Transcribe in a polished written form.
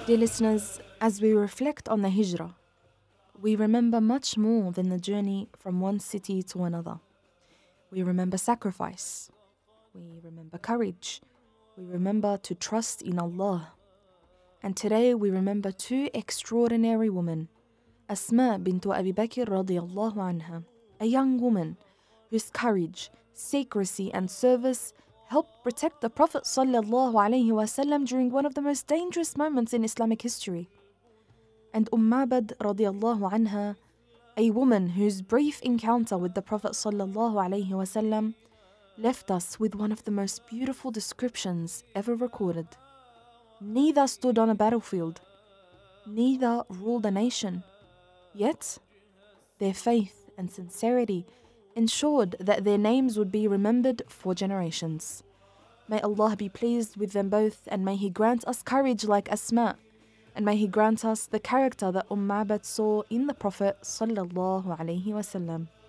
Dear listeners, as we reflect on the Hijrah, we remember much more than the journey from one city to another. We remember sacrifice. We remember courage. We remember to trust in Allah. And today we remember two extraordinary women, Asma bint Abi Bakr radiyallahu anha, a young woman whose courage, secrecy and service helped protect the Prophet sallallahu alaihi wasallam during one of the most dangerous moments in Islamic history. And Ma'bad radiyallahu anha, a woman whose brief encounter with the Prophet sallallahu alaihi wasallam left us with one of the most beautiful descriptions ever recorded. Neither stood on a battlefield, neither ruled a nation, yet their faith and sincerity ensured that their names would be remembered for generations. May Allah be pleased with them both, and may He grant us courage like Asma, and may He grant us the character that Ma'bad saw in the Prophet sallallahu alaihi wasallam.